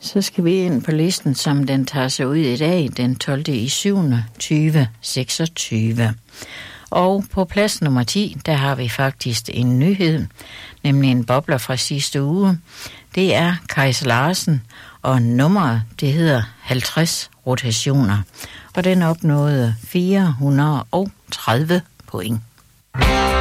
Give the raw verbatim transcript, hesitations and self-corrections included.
Så skal vi ind på listen, som den tager sig ud i dag, den tolvte i syvende tyve seksogtyve. Og på plads nummer ti, der har vi faktisk en nyhed, nemlig en bobler fra sidste uge. Det er Kajs Larsen, og nummeret, det hedder halvtreds rotationer. Og den opnåede fire hundrede og tredive point.